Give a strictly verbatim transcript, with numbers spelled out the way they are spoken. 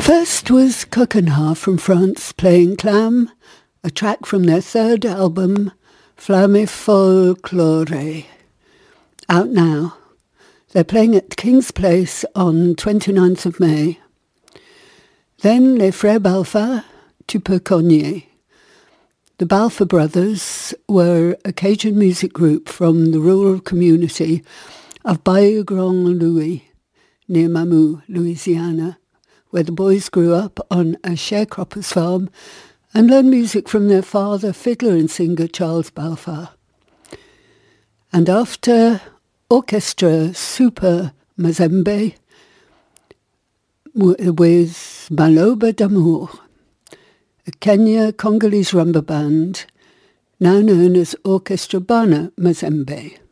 First was Coquenard from France playing Clam, a track from their third album, Flamme Folklore, out now. They're playing at King's Place on twenty-ninth of May. Then Les Frères Balfa, Tu peux cogner. The Balfa brothers were a Cajun music group from the rural community of Bayou Grand Louis, near Mamou, Louisiana, where the boys grew up on a sharecropper's farm and learned music from their father, fiddler and singer Charles Balfa. And after Orchestra Super Mazembe with Maloba d'Amour, a Kenya Congolese rumba band now known as Orchestra Bana Mazembe.